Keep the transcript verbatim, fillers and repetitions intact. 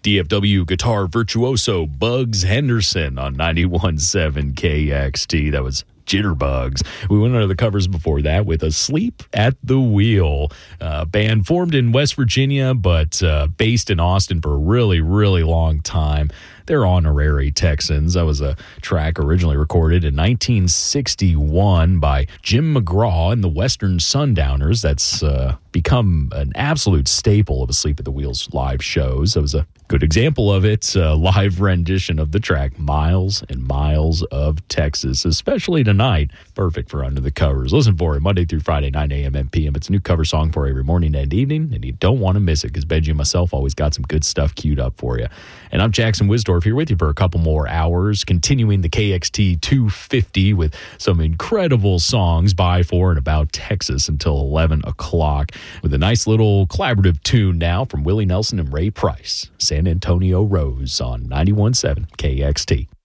D F W guitar virtuoso Bugs Henderson on ninety-one point seven K X T. That was Jitterbugs. We went under the covers before that with Asleep at the Wheel, a band formed in West Virginia but uh, based in Austin for a really, really long time. They're honorary Texans. That was a track originally recorded in nineteen sixty-one by Jim McGraw and the Western Sundowners. That's uh, become an absolute staple of Asleep at the Wheel's live shows. That was a good example of it, a live rendition of the track Miles and Miles of Texas, especially tonight. Perfect for Under the Covers. Listen for it Monday through Friday, nine a.m. and p m. It's a new cover song for every morning and evening, and you don't want to miss it because Benji and myself always got some good stuff queued up for you. And I'm Jackson Wisdorf here with you for a couple more hours, continuing the K X T two fifty with some incredible songs by, for, and about Texas until eleven o'clock with a nice little collaborative tune now from Willie Nelson and Ray Price, San Antonio Rose on ninety-one point seven K X T.